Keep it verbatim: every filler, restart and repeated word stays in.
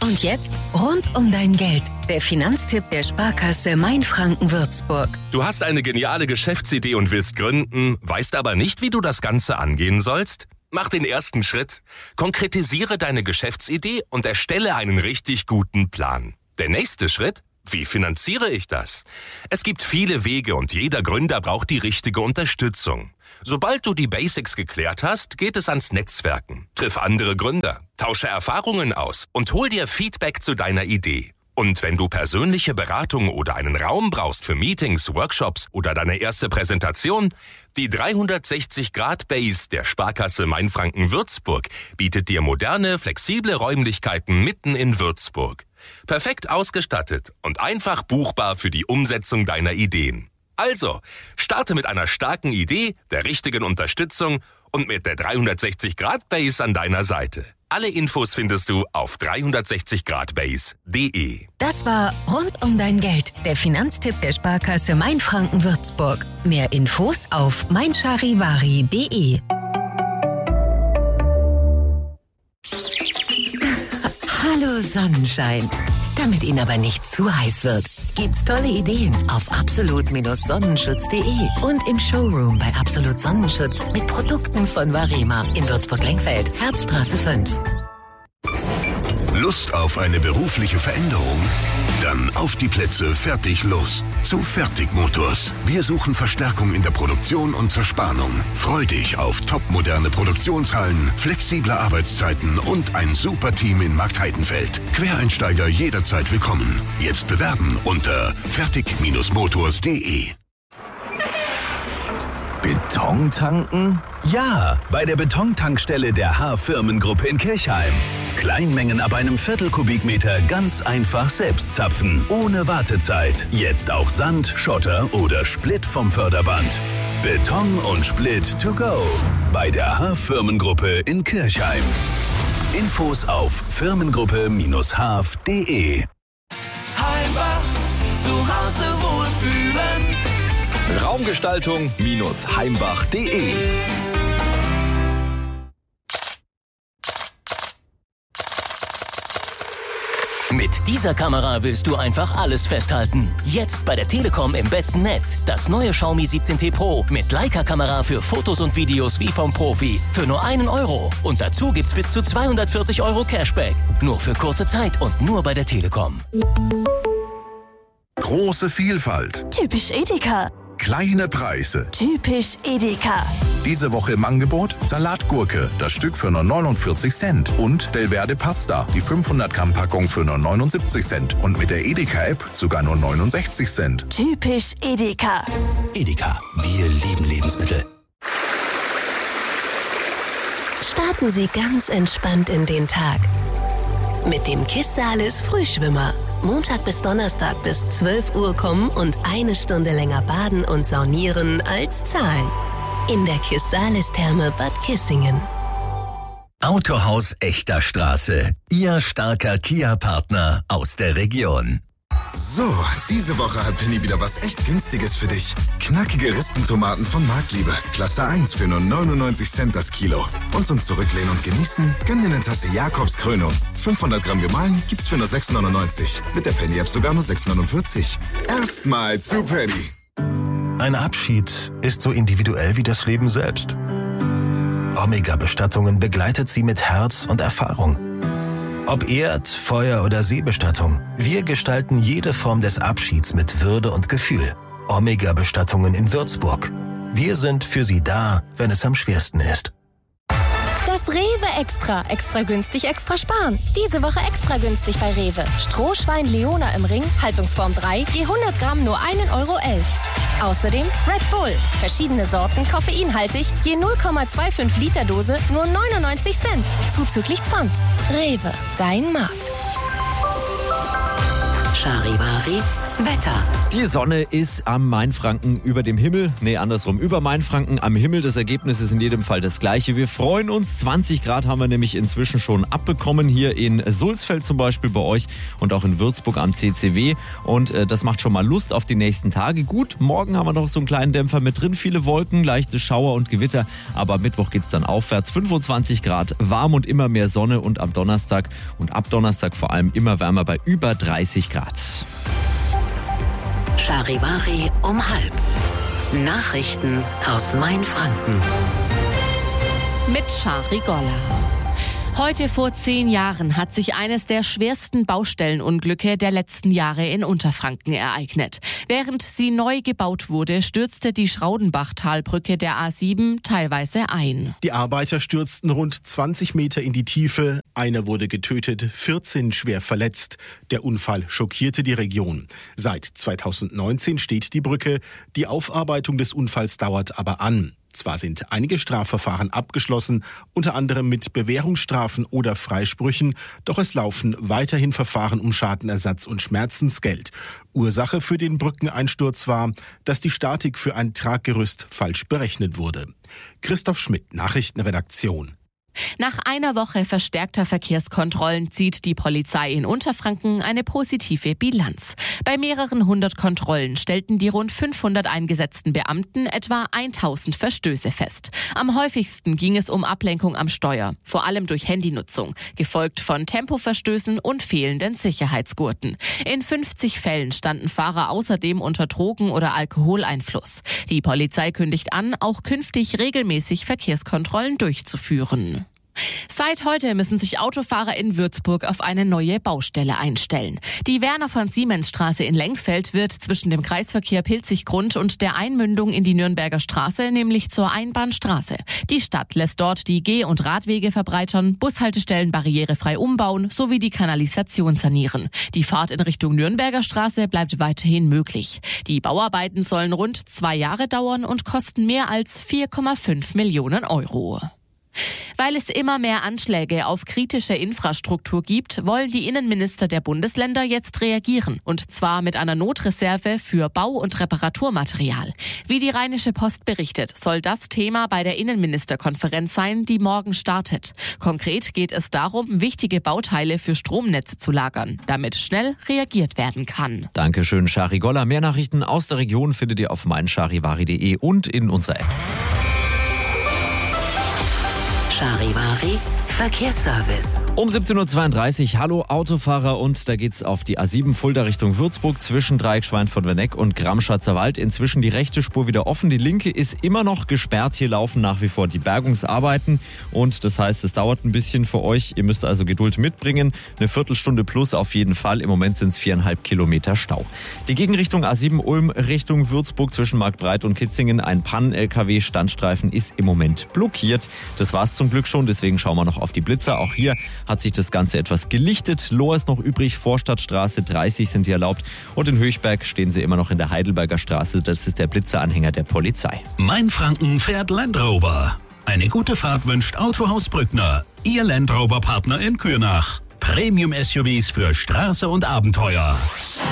Und jetzt rund um dein Geld. Der Finanztipp der Sparkasse Mainfranken-Würzburg. Du hast eine geniale Geschäftsidee und willst gründen, weißt aber nicht, wie du das Ganze angehen sollst? Mach den ersten Schritt. Konkretisiere deine Geschäftsidee und erstelle einen richtig guten Plan. Der nächste Schritt? Wie finanziere ich das? Es gibt viele Wege und jeder Gründer braucht die richtige Unterstützung. Sobald du die Basics geklärt hast, geht es ans Netzwerken. Triff andere Gründer, tausche Erfahrungen aus und hol dir Feedback zu deiner Idee. Und wenn du persönliche Beratung oder einen Raum brauchst für Meetings, Workshops oder deine erste Präsentation, die dreihundertsechzig Grad Base der Sparkasse Mainfranken-Würzburg bietet dir moderne, flexible Räumlichkeiten mitten in Würzburg. Perfekt ausgestattet und einfach buchbar für die Umsetzung deiner Ideen. Also, starte mit einer starken Idee, der richtigen Unterstützung und mit der dreihundertsechzig Grad Base an deiner Seite. Alle Infos findest du auf dreihundertsechzig grad base punkt de. Das war Rund um dein Geld, der Finanztipp der Sparkasse Mainfranken-Würzburg. Mehr Infos auf meincharivari punkt de. Hallo Sonnenschein. Damit Ihnen aber nicht zu heiß wird, gibt's tolle Ideen auf absolut Sonnenschutz punkt de und im Showroom bei Absolut Sonnenschutz mit Produkten von Varema in Würzburg-Lengfeld, Herzstraße fünf. Lust auf eine berufliche Veränderung? Dann auf die Plätze, fertig, los. Zu Fertig Motors. Wir suchen Verstärkung in der Produktion und Zerspannung. Freu dich auf topmoderne Produktionshallen, flexible Arbeitszeiten und ein super Team in Marktheidenfeld. Quereinsteiger jederzeit willkommen. Jetzt bewerben unter fertig Motors punkt de. Beton tanken? Ja, bei der Betontankstelle der H-Firmengruppe in Kirchheim. Kleinmengen ab einem Viertelkubikmeter ganz einfach selbst zapfen, ohne Wartezeit. Jetzt auch Sand, Schotter oder Split vom Förderband. Beton und Split to go. Bei der H-Firmengruppe in Kirchheim. Infos auf firmengruppe Bindestrich h punkt de. Heimbach, zu Hause wohlfühlen. Raumgestaltung Heimbach punkt de. Mit dieser Kamera willst du einfach alles festhalten. Jetzt bei der Telekom im besten Netz. Das neue Xiaomi siebzehn T Pro mit Leica-Kamera für Fotos und Videos wie vom Profi. Für nur einen Euro. Und dazu gibt's bis zu zweihundertvierzig Euro Cashback. Nur für kurze Zeit und nur bei der Telekom. Große Vielfalt. Typisch Edeka. Kleine Preise. Typisch Edeka. Diese Woche im Angebot Salatgurke, das Stück für nur neunundvierzig Cent. Und Delverde Pasta, die fünfhundert Gramm Packung für nur neunundsiebzig Cent. Und mit der Edeka-App sogar nur neunundsechzig Cent. Typisch Edeka. Edeka, wir lieben Lebensmittel. Starten Sie ganz entspannt in den Tag. Mit dem Kissalis Frühschwimmer. Montag bis Donnerstag bis zwölf Uhr kommen und eine Stunde länger baden und saunieren als zahlen. In der Kissalis-Therme Bad Kissingen. Autohaus Echter Straße. Ihr starker Kia-Partner aus der Region. So, diese Woche hat Penny wieder was echt Günstiges für dich. Knackige Ristentomaten von Marktliebe. Klasse eins für nur neunundneunzig Cent das Kilo. Und zum Zurücklehnen und Genießen, gönn dir eine Tasse Jakobskrönung. fünfhundert Gramm gemahlen gibt's für nur sechs neunundneunzig. Mit der Penny-App sogar nur sechs neunundvierzig. Erstmals zu Penny. Ein Abschied ist so individuell wie das Leben selbst. Omega-Bestattungen begleitet sie mit Herz und Erfahrung. Ob Erd-, Feuer- oder Seebestattung, wir gestalten jede Form des Abschieds mit Würde und Gefühl. Omega-Bestattungen in Würzburg. Wir sind für Sie da, wenn es am schwersten ist. Das Rewe Extra. Extra günstig, extra sparen. Diese Woche extra günstig bei Rewe. Strohschwein Leona im Ring, Haltungsform drei, je hundert Gramm nur ein Euro elf. Außerdem Red Bull. Verschiedene Sorten, koffeinhaltig, je null Komma fünfundzwanzig Liter Dose, nur neunundneunzig Cent. Zuzüglich Pfand. Rewe, dein Markt. Charivari Wetter. Die Sonne ist am Mainfranken über dem Himmel. Nee, andersrum. Über Mainfranken am Himmel. Das Ergebnis ist in jedem Fall das gleiche. Wir freuen uns. zwanzig Grad haben wir nämlich inzwischen schon abbekommen. Hier in Sulzfeld zum Beispiel bei euch und auch in Würzburg am C C W. Und äh, das macht schon mal Lust auf die nächsten Tage. Gut, morgen haben wir noch so einen kleinen Dämpfer mit drin. Viele Wolken, leichte Schauer und Gewitter. Aber am Mittwoch geht's dann aufwärts. fünfundzwanzig Grad, warm und immer mehr Sonne. Und am Donnerstag und ab Donnerstag vor allem immer wärmer bei über dreißig Grad. Charivari um halb. Nachrichten aus Mainfranken. Mit Shari Golla. Heute vor zehn Jahren hat sich eines der schwersten Baustellenunglücke der letzten Jahre in Unterfranken ereignet. Während sie neu gebaut wurde, stürzte die Schraudenbach-Talbrücke der A sieben teilweise ein. Die Arbeiter stürzten rund zwanzig Meter in die Tiefe. Einer wurde getötet, vierzehn schwer verletzt. Der Unfall schockierte die Region. Seit zweitausendneunzehn steht die Brücke. Die Aufarbeitung des Unfalls dauert aber an. Zwar sind einige Strafverfahren abgeschlossen, unter anderem mit Bewährungsstrafen oder Freisprüchen, doch es laufen weiterhin Verfahren um Schadenersatz und Schmerzensgeld. Ursache für den Brückeneinsturz war, dass die Statik für ein Traggerüst falsch berechnet wurde. Christoph Schmidt, Nachrichtenredaktion. Nach einer Woche verstärkter Verkehrskontrollen zieht die Polizei in Unterfranken eine positive Bilanz. Bei mehreren hundert Kontrollen stellten die rund fünfhundert eingesetzten Beamten etwa tausend Verstöße fest. Am häufigsten ging es um Ablenkung am Steuer, vor allem durch Handynutzung, gefolgt von Tempoverstößen und fehlenden Sicherheitsgurten. In fünfzig Fällen standen Fahrer außerdem unter Drogen- oder Alkoholeinfluss. Die Polizei kündigt an, auch künftig regelmäßig Verkehrskontrollen durchzuführen. Seit heute müssen sich Autofahrer in Würzburg auf eine neue Baustelle einstellen. Die Werner-von-Siemens-Straße in Lengfeld wird zwischen dem Kreisverkehr Pilzig-Grund und der Einmündung in die Nürnberger Straße nämlich zur Einbahnstraße. Die Stadt lässt dort die Geh- und Radwege verbreitern, Bushaltestellen barrierefrei umbauen sowie die Kanalisation sanieren. Die Fahrt in Richtung Nürnberger Straße bleibt weiterhin möglich. Die Bauarbeiten sollen rund zwei Jahre dauern und kosten mehr als vier Komma fünf Millionen Euro. Weil es immer mehr Anschläge auf kritische Infrastruktur gibt, wollen die Innenminister der Bundesländer jetzt reagieren. Und zwar mit einer Notreserve für Bau- und Reparaturmaterial. Wie die Rheinische Post berichtet, soll das Thema bei der Innenministerkonferenz sein, die morgen startet. Konkret geht es darum, wichtige Bauteile für Stromnetze zu lagern, damit schnell reagiert werden kann. Dankeschön, Shari Golla. Mehr Nachrichten aus der Region findet ihr auf meincharivari punkt de und in unserer App. Charivari Verkehrsservice. Um siebzehn Uhr zweiunddreißig, hallo Autofahrer, und da geht's auf die A sieben Fulda Richtung Würzburg zwischen Dreieckschwein von Werneck und Gramschatzer Wald. Inzwischen die rechte Spur wieder offen, die linke ist immer noch gesperrt. Hier laufen nach wie vor die Bergungsarbeiten und das heißt, es dauert ein bisschen für euch. Ihr müsst also Geduld mitbringen. Eine Viertelstunde plus auf jeden Fall. Im Moment sind es viereinhalb Kilometer Stau. Die Gegenrichtung A sieben Ulm Richtung Würzburg zwischen Marktbreit und Kitzingen. Ein Pannen-L K W-Standstreifen ist im Moment blockiert. Das war's zum Glück schon, deswegen schauen wir noch auf die Blitzer. Auch hier hat sich das Ganze etwas gelichtet. Lohr ist noch übrig, Vorstadtstraße dreißig sind hier erlaubt und in Höchberg stehen sie immer noch in der Heidelberger Straße. Das ist der Blitzeranhänger der Polizei. Mainfranken fährt Land Rover. Eine gute Fahrt wünscht Autohaus Brückner. Ihr Land Rover Partner in Kürnach. Premium-S U Vs für Straße und Abenteuer.